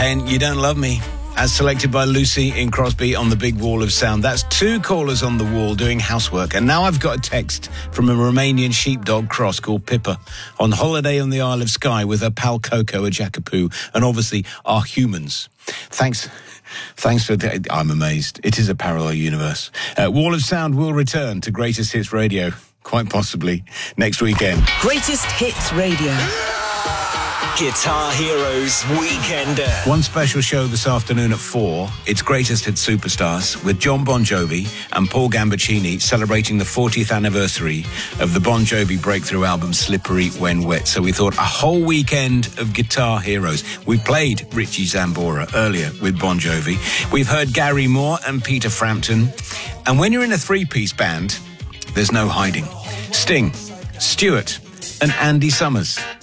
And You Don't Love Me, as selected by Lucy in Crosby on the Big Wall of Sound. That's two callers on the wall doing housework. And now I've got a text from a Romanian sheepdog cross called Pippa, on holiday on the Isle of Skye with her pal Coco, a Jackapoo, and obviously our humans. Thanks for that. I'm amazed. It is a parallel universe. Wall of Sound will return to Greatest Hits Radio, quite possibly, next weekend. Greatest Hits Radio. Guitar Heroes Weekender. One special show this afternoon at 4. It's Greatest Hits Superstars with John Bon Jovi and Paul Gambaccini celebrating the 40th anniversary of the Bon Jovi breakthrough album Slippery When Wet. So we thought a whole weekend of guitar heroes. We played Richie Zambora earlier with Bon Jovi. We've heard Gary Moore and Peter Frampton. And when you're in a three-piece band, there's no hiding. Sting, Stewart and Andy Summers.